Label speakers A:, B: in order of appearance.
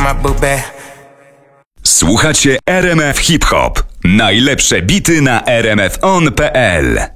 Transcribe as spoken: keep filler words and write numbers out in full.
A: my boo bad.
B: Słuchacie R M F Hip Hop. Najlepsze bity na r m f on kropka p l.